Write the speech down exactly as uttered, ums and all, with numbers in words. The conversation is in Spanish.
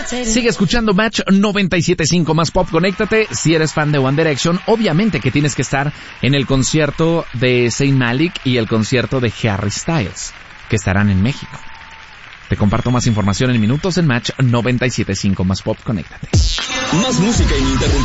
Sigue escuchando Match noventa y siete punto cinco más pop, conéctate. Si eres fan de One Direction, obviamente que tienes que estar en el concierto de Zayn Malik y el concierto de Harry Styles, que estarán en México. Te comparto más información en minutos en Match noventa y siete punto cinco más pop, conéctate. Más música ininterrumpida.